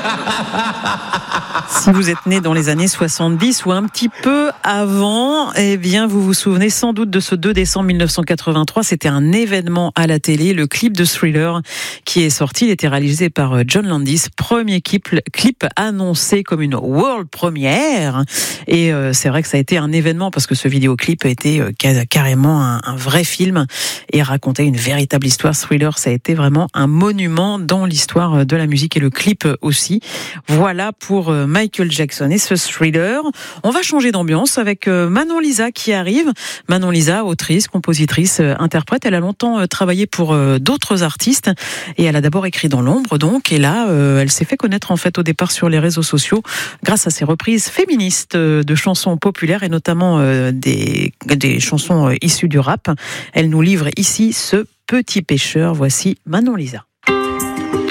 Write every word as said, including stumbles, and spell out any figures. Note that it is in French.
Si vous êtes né dans les années soixante-dix ou un petit peu avant, eh bien, vous vous souvenez sans doute de ce deux décembre mille neuf cent quatre-vingt-trois. C'était un événement à la télé, le clip de Thriller qui est sorti. Il était réalisé par John Landis. Premier clip, clip annoncé comme une world première. Et euh, c'est vrai que ça a été un événement parce que ce vidéoclip a été euh, carrément un, un vrai film et racontait une véritable histoire. Thriller, ça a été vraiment un monument dans l'histoire de la musique et le clip aussi. Voilà pour euh, Michael Jackson et ce Thriller. On va changer d'ambiance avec Manon Lisa qui arrive. Manon Lisa, autrice, compositrice, interprète. Elle a longtemps travaillé pour d'autres artistes et elle a d'abord écrit dans l'ombre donc. Et là, elle s'est fait connaître en fait au départ sur les réseaux sociaux grâce à ses reprises féministes de chansons populaires et notamment des, des chansons issues du rap. Elle nous livre ici ce Petit Pêcheur. Voici Manon Lisa.